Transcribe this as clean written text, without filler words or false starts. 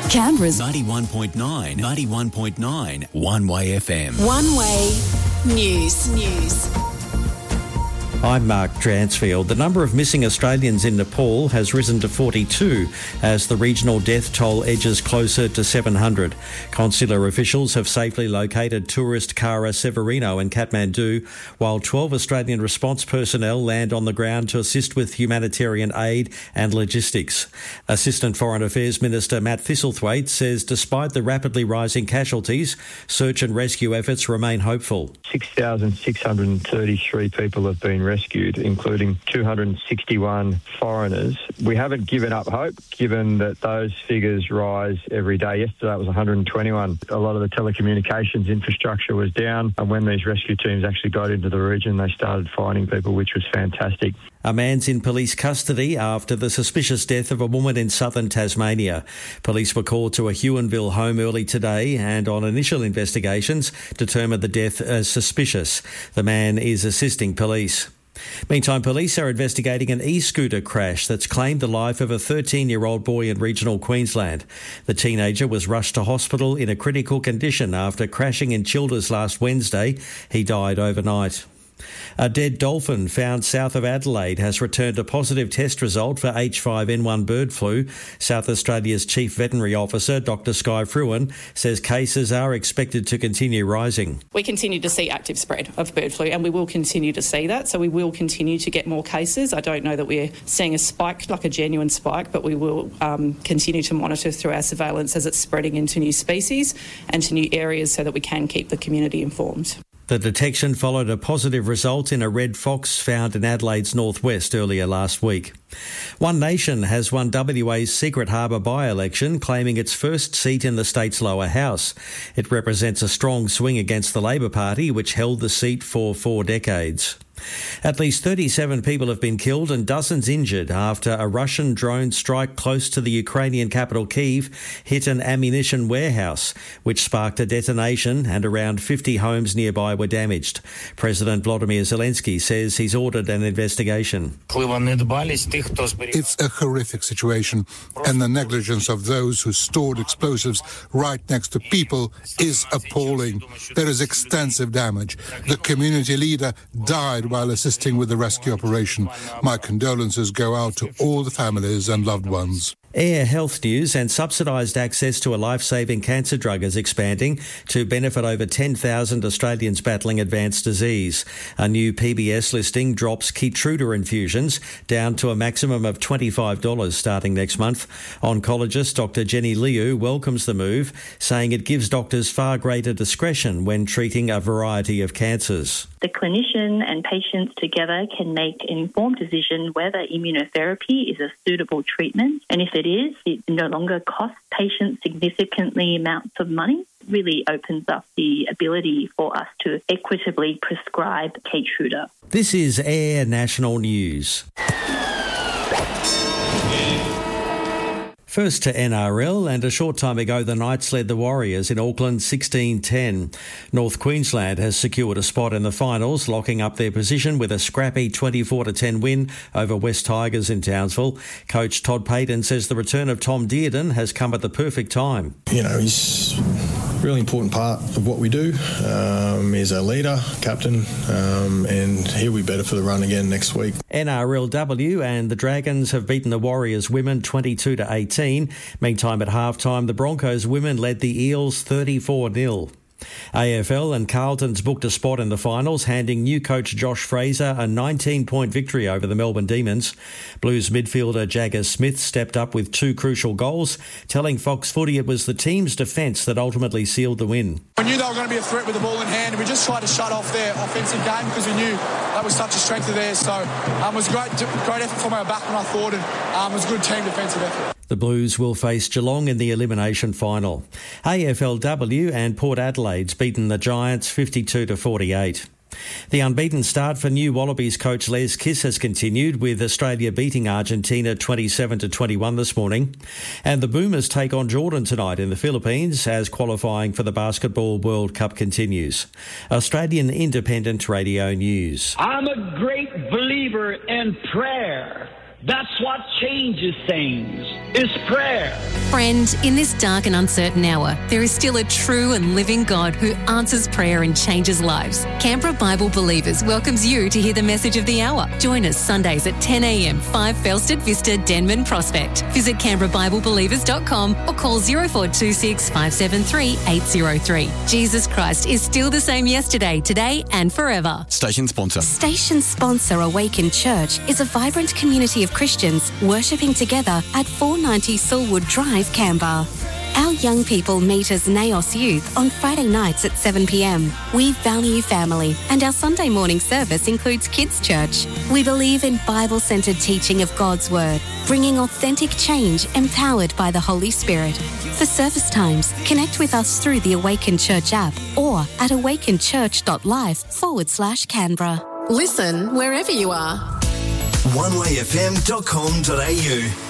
Canberra's 91.9, 91.9, One Way FM. One Way News. I'm Mark Dransfield. The number of missing Australians in Nepal has risen to 42 as the regional death toll edges closer to 700. Consular officials have safely located tourist Kara Severino in Kathmandu, while 12 Australian response personnel land on the ground to assist with humanitarian aid and logistics. Assistant Foreign Affairs Minister Matt Thistlethwaite says despite the rapidly rising casualties, search and rescue efforts remain hopeful. 6,633 people have been rescued, including 261 foreigners. We haven't given up hope, given that those figures rise every day. Yesterday it was 121. A lot of the telecommunications infrastructure was down, and when these rescue teams actually got into the region, they started finding people, which was fantastic. A man's in police custody after the suspicious death of a woman in southern Tasmania. Police were called to a Huonville home early today and on initial investigations determined the death as suspicious. The man is assisting police. Meantime, police are investigating an e-scooter crash that's claimed the life of a 13-year-old boy in regional Queensland. The teenager was rushed to hospital in a critical condition after crashing in Childers last Wednesday. He died overnight. A dead dolphin found south of Adelaide has returned a positive test result for H5N1 bird flu. South Australia's Chief Veterinary Officer, Dr Skye Fruin, says cases are expected to continue rising. We continue to see active spread of bird flu and we will continue to see that, so we will continue to get more cases. I don't know that we're seeing a spike, like a genuine spike, but we will continue to monitor through our surveillance as it's spreading into new species and to new areas so that we can keep the community informed. The detection followed a positive result in a red fox found in Adelaide's northwest earlier last week. One Nation has won WA's Secret Harbour by-election, claiming its first seat in the state's lower house. It represents a strong swing against the Labor Party, which held the seat for 4 decades. At least 37 people have been killed and dozens injured after a Russian drone strike close to the Ukrainian capital Kyiv hit an ammunition warehouse, which sparked a detonation and around 50 homes nearby were damaged. President Volodymyr Zelensky says he's ordered an investigation. It's a horrific situation, and the negligence of those who stored explosives right next to people is appalling. There is extensive damage. The community leader died while assisting with the rescue operation. My condolences go out to all the families and loved ones. Air health news and subsidised access to a life-saving cancer drug is expanding to benefit over 10,000 Australians battling advanced disease. A new PBS listing drops Keytruda infusions down to a maximum of $25 starting next month. Oncologist Dr Jenny Liu welcomes the move, saying it gives doctors far greater discretion when treating a variety of cancers. The clinician and patients together can make an informed decision whether immunotherapy is a suitable treatment, and if it is, it no longer costs patients significantly amounts of money. It really opens up the ability for us to equitably prescribe Keytruda. This is Air National News. First to NRL, and a short time ago the Knights led the Warriors in Auckland 16-10. North Queensland has secured a spot in the finals, locking up their position with a scrappy 24-10 win over West Tigers in Townsville. Coach Todd Payten says the return of Tom Dearden has come at the perfect time. You know, he's a really important part of what we do. He's our leader, captain, and he'll be better for the run again next week. NRLW and the Dragons have beaten the Warriors women 22-18. Meantime, at halftime, the Broncos women led the Eels 34-0. AFL and Carlton's booked a spot in the finals, handing new coach Josh Fraser a 19-point victory over the Melbourne Demons. Blues midfielder Jagger Smith stepped up with 2 crucial goals, telling Fox Footy it was the team's defence that ultimately sealed the win. We knew they were going to be a threat with the ball in hand, and we just tried to shut off their offensive game because we knew that was such a strength of theirs. So it was a great effort from our back when I thought, and it was a good team defensive effort. The Blues will face Geelong in the elimination final. AFLW and Port Adelaide's beaten the Giants 52-48. The unbeaten start for new Wallabies coach Les Kiss has continued, with Australia beating Argentina 27-21 this morning. And the Boomers take on Jordan tonight in the Philippines as qualifying for the Basketball World Cup continues. Australian Independent Radio News. I'm a great believer in prayer. That's what changes things, is prayer. Friend, in this dark and uncertain hour, there is still a true and living God who answers prayer and changes lives. Canberra Bible Believers welcomes you to hear the message of the hour. Join us Sundays at 10 a.m, 5 Felsted Vista, Denman Prospect. Visit CanberraBibleBelievers.com or call 0426 573 803. Jesus Christ is still the same yesterday, today and forever. Station sponsor. Station sponsor Awaken Church is a vibrant community of Christians worshipping together at 490 Silwood Drive, Canberra. Our young people meet as Naos Youth on Friday nights at 7 p.m. We value family, and our Sunday morning service includes Kids Church. We believe in Bible-centred teaching of God's Word, bringing authentic change empowered by the Holy Spirit. For service times, connect with us through the Awaken Church app or at awakenchurch.life/Canberra. Listen wherever you are. onewayfm.com.au